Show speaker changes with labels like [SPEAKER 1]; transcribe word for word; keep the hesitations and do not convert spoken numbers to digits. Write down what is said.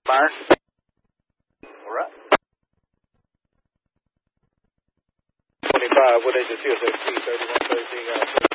[SPEAKER 1] Myron. All right. twenty-five, what is your C S X T thirty-one thirteen?